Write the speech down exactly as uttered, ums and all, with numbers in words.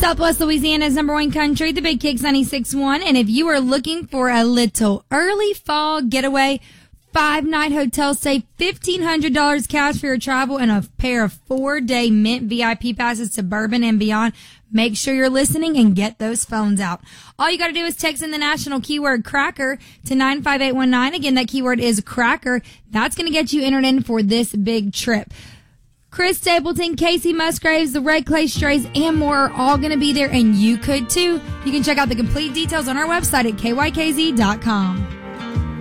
Southwest Louisiana's number one country, the Big Kicks ninety-six point one. And if you are looking for a little early fall getaway, five-night hotel stay, fifteen hundred dollars cash for your travel, and a pair of four-day Mint V I P passes to Bourbon and beyond, make sure you're listening and get those phones out. All you got to do is text in the national keyword cracker to nine five eight one nine. Again, that keyword is cracker. That's going to get you entered in for this big trip. Chris Stapleton, Casey Musgraves, the Red Clay Strays, and more are all going to be there, and you could too. You can check out the complete details on our website at K Y K Z dot com.